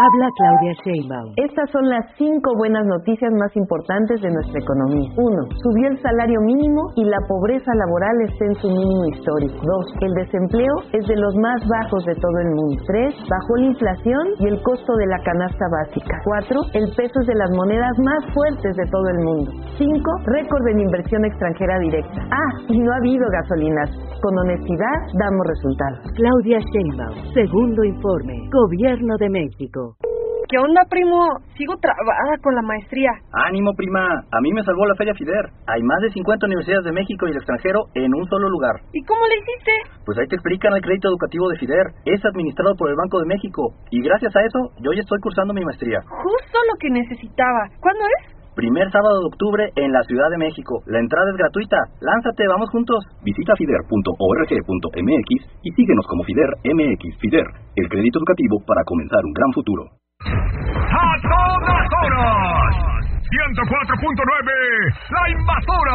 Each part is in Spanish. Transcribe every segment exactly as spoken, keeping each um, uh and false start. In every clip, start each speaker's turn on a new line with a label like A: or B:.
A: Habla Claudia Sheinbaum.
B: Estas son las cinco buenas noticias más importantes de nuestra economía. Uno, subió el salario mínimo y la pobreza laboral está en su mínimo histórico. Dos, el desempleo es de los más bajos de todo el mundo. Tres, bajó la inflación y el costo de la canasta básica. Cuatro, el peso es de las monedas más fuertes de todo el mundo. Cinco, récord en inversión extranjera directa. Ah, y no ha habido gasolinas. Con honestidad damos resultados.
A: Claudia Sheinbaum, segundo informe, Gobierno de México.
C: ¿Qué onda, primo? Sigo trabada con la maestría.
D: Ánimo, prima. A mí me salvó la Feria FIDER. Hay más de cincuenta universidades de México y el extranjero en un solo lugar.
C: ¿Y cómo le hiciste?
D: Pues ahí te explican el crédito educativo de FIDER. Es administrado por el Banco de México. Y gracias a eso, yo ya estoy cursando mi maestría.
C: Justo lo que necesitaba. ¿Cuándo es?
D: Primer sábado de octubre en la Ciudad de México. La entrada es gratuita. Lánzate, vamos juntos. Visita fider punto org punto m x y síguenos como FIDER M X. FIDER, el crédito educativo para comenzar un gran futuro.
E: ¡A todas horas! ciento cuatro punto nueve, La Invasora.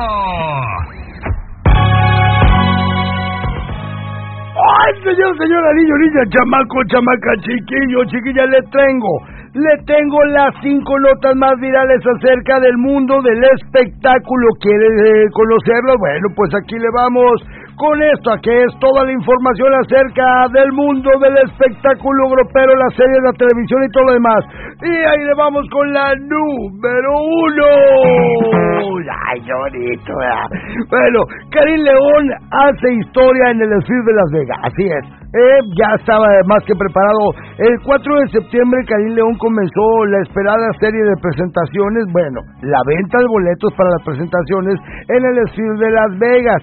F: ¡Ay, señor, señora, niño, niña, chamaco, chamaca, chiquillo, chiquilla, le tengo, le tengo las cinco notas más virales acerca del mundo del espectáculo. ¿Quiere eh, conocerlo? Bueno, pues aquí le vamos con esto, que es toda la información acerca del mundo del espectáculo grupero, las series, la televisión y todo lo demás. Y ahí le vamos con la número uno. ¡Ay, qué bonito! ¿verdad? Bueno, Karim León hace historia en el desfile de Las Vegas. Así es. Eh, ya estaba más que preparado. El cuatro de septiembre Karim León comenzó la esperada serie de presentaciones, bueno, la venta de boletos para las presentaciones en el desfile de Las Vegas.